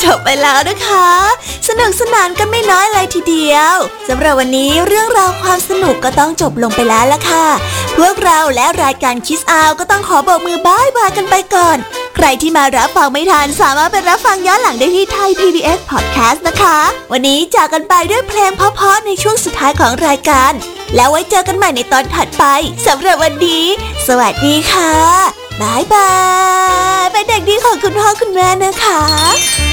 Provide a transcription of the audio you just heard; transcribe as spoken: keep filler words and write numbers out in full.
บไปแล้วนะคะสนุกสนานกันไม่น้อยเลยทีเดียวสำหรับวันนี้เรื่องราวความสนุกก็ต้องจบลงไปแล้วล่ะค่ะพวกเราและรายการ Kids Out ก็ต้องขอบอกมือบ๊ายบายกันไปก่อนใครที่มารับฟังไม่ทันสามารถไปรับฟังย้อนหลังได้ที่ Thai พี บี เอส Podcast นะคะวันนี้จากกันไปด้วยเพลงเพราะๆในช่วงสุดท้ายของรายการแล้วไว้เจอกันใหม่ในตอนถัดไปสำหรับวันนี้สวัสดีค่ะบ๊ายบายเป็นเด็กดีของคุณพ่อคุณแม่นะคะ